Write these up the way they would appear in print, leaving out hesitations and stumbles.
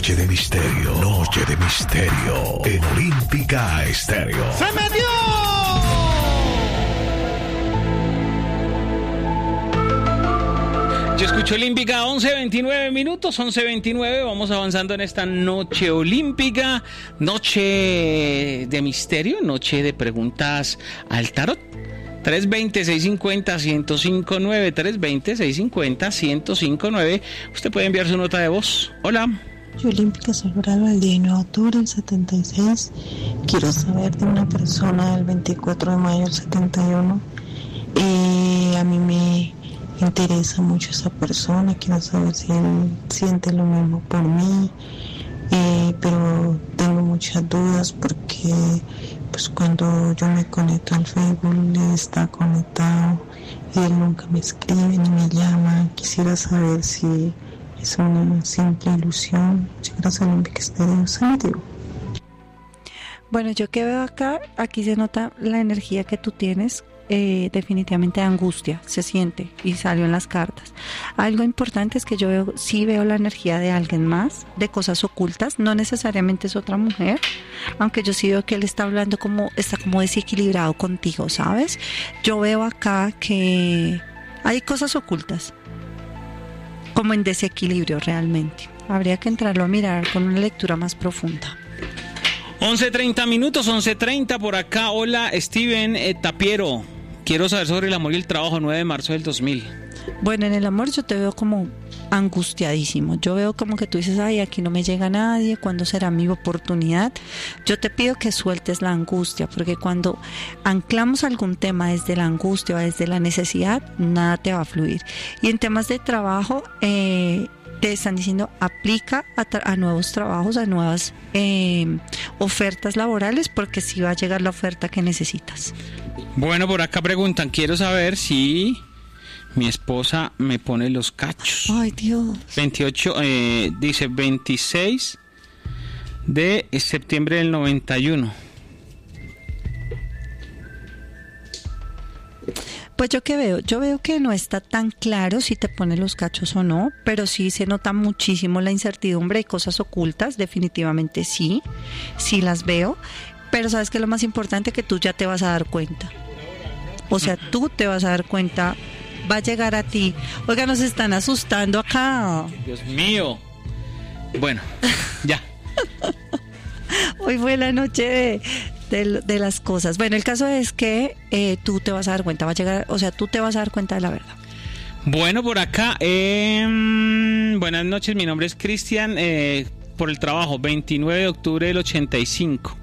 Noche de misterio. Noche de misterio. En Olímpica Estéreo. ¡Se metió! Yo escucho Olímpica, 11:29 minutos, 11:29. Vamos avanzando en esta noche olímpica, noche de misterio, noche de preguntas al tarot. 320-650-1059, 320-650-1059. Usted puede enviar su nota de voz. Hola. Yo Olímpica celebraba el día 9 de octubre del 76. Quiero saber de una persona del 24 de mayo del 71. A mí me interesa mucho esa persona, quiero saber si él siente lo mismo por mí, pero tengo muchas dudas porque pues cuando yo me conecto al Facebook él está conectado y él nunca me escribe ni me llama. Quisiera saber si es una simple ilusión. Muchas gracias, Olímpica Estéreo. Santiago. Bueno, yo que veo acá, aquí se nota la energía que tú tienes. Definitivamente de angustia se siente y salió en las cartas. Algo importante es que yo sí veo la energía de alguien más, de cosas ocultas, no necesariamente es otra mujer, aunque yo sí veo que él está hablando está como desequilibrado contigo, ¿sabes? Yo veo acá que hay cosas ocultas, como en desequilibrio realmente. Habría que entrarlo a mirar con una lectura más profunda. 11:30 minutos, 11:30 por acá. Hola, Steven Tapiero. Quiero saber sobre el amor y el trabajo, 9 de marzo del 2000. Bueno, en el amor yo te veo como angustiadísimo. Yo veo como que tú dices, ay, aquí no me llega nadie, ¿cuándo será mi oportunidad? Yo te pido que sueltes la angustia, porque cuando anclamos algún tema desde la angustia o desde la necesidad, nada te va a fluir. Y en temas de trabajo, te están diciendo, aplica a nuevos trabajos, a nuevas ofertas laborales, porque sí va a llegar la oferta que necesitas. Bueno, por acá preguntan, quiero saber si mi esposa me pone los cachos. Ay, Dios. 28, dice 26 de septiembre del 91. Pues yo veo que no está tan claro si te pone los cachos o no, pero sí se nota muchísimo la incertidumbre y cosas ocultas, definitivamente sí las veo, pero sabes que lo más importante que tú ya te vas a dar cuenta. O sea, tú te vas a dar cuenta, va a llegar a ti. Oiga, nos están asustando acá. Dios mío. Bueno, ya. Hoy fue la noche de las cosas. Bueno, el caso es que tú te vas a dar cuenta, va a llegar, o sea, tú te vas a dar cuenta de la verdad. Bueno, por acá, buenas noches, mi nombre es Cristian, por el trabajo, 29 de octubre del 85.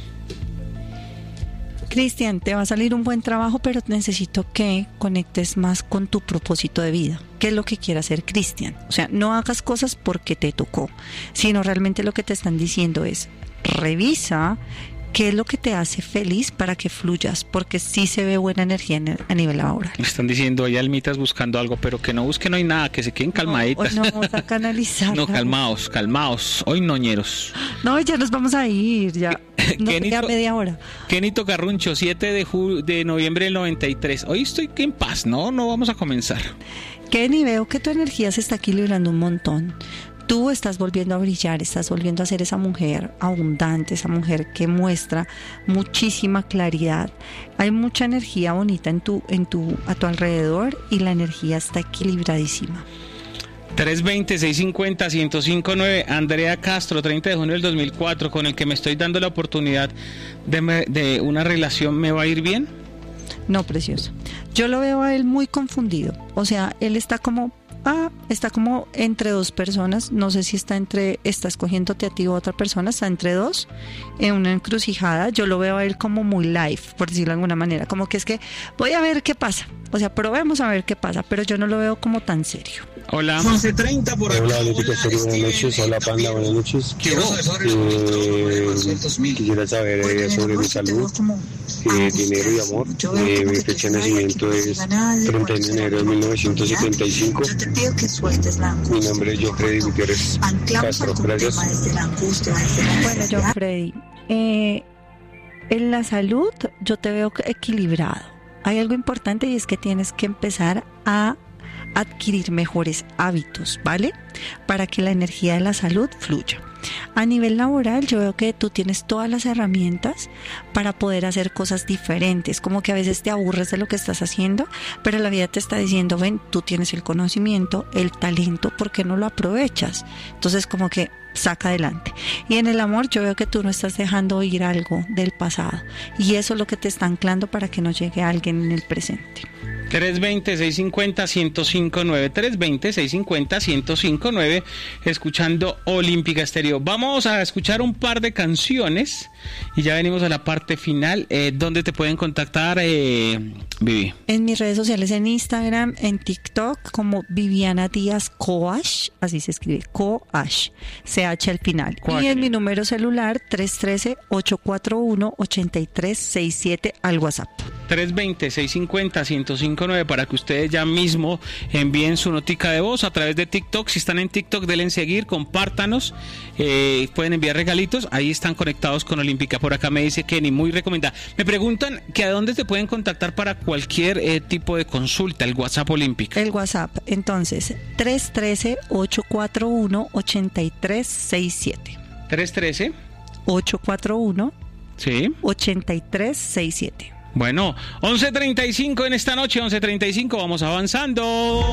Cristian, te va a salir un buen trabajo, pero necesito que conectes más con tu propósito de vida. ¿Qué es lo que quiere hacer Cristian? O sea, no hagas cosas porque te tocó, sino realmente lo que te están diciendo es, revisa qué es lo que te hace feliz para que fluyas, porque sí se ve buena energía a nivel laboral. Me están diciendo, hay almitas buscando algo, pero que no busquen hoy nada, que se queden calmaditas. No, vamos a canalizar. No, calmaos, hoy noñeros. No, ya nos vamos a ir, ya. No, ya media hora. Kenito Carruncho, 7 de noviembre del 93. Hoy estoy en paz, ¿no? No vamos a comenzar. Kenny, veo que tu energía se está equilibrando un montón. Tú estás volviendo a brillar, estás volviendo a ser esa mujer abundante, esa mujer que muestra muchísima claridad. Hay mucha energía bonita a tu alrededor y la energía está equilibradísima. 320-650-1059, Andrea Castro, 30 de junio del 2004, con el que me estoy dando la oportunidad de una relación, ¿me va a ir bien? No, precioso. Yo lo veo a él muy confundido. O sea, él está como entre dos personas. No sé si está escogiéndote a ti o a otra persona, está entre dos, en una encrucijada. Yo lo veo a él como muy live, por decirlo de alguna manera, como que es que voy a ver qué pasa, o sea, probemos a ver qué pasa, pero yo no lo veo como tan serio. Hola. 11:30 por acá. Hola, Olímpica Estéreo, buenas noches. Hola, Panda, buenas noches. Quisiera saber sobre mi salud, dinero y amor. Mi fecha de nacimiento es 31 de enero de 1975. Mi nombre es Jofredi Gutiérrez Castro. Gracias. Bueno, Jofredi, en la salud yo te veo equilibrado. Hay algo importante y es que tienes que empezar a adquirir mejores hábitos, ¿vale? Para que la energía de la salud fluya. A nivel laboral, yo veo que tú tienes todas las herramientas para poder hacer cosas diferentes, como que a veces te aburres de lo que estás haciendo, pero la vida te está diciendo, ven, tú tienes el conocimiento, el talento, ¿por qué no lo aprovechas? Entonces como que saca adelante. Y en el amor yo veo que tú no estás dejando ir algo del pasado, y eso es lo que te está anclando para que no llegue alguien en el presente. 320-650-1059, 320-650-1059, escuchando Olímpica Estéreo. Vamos a escuchar un par de canciones y ya venimos a la parte final. ¿Dónde te pueden contactar, Vivi? En mis redes sociales, en Instagram, en TikTok, como Viviana Díaz Coach, así se escribe, Coach, CH al final. Coach. Y en mi número celular, 313-841-8367 al WhatsApp. 320-650-1059 para que ustedes ya mismo envíen su notica de voz a través de TikTok. Si están en TikTok, denle en seguir, compártanos, pueden enviar regalitos, ahí están conectados con Olímpica. Por acá me dice Kenny, muy recomendada. Me preguntan que a dónde te pueden contactar para cualquier tipo de consulta, el WhatsApp Olímpica. El WhatsApp, entonces, 313-841-8367. 313-841. Sí. 8367. Bueno, 11:35 en esta noche, 11:35, vamos avanzando.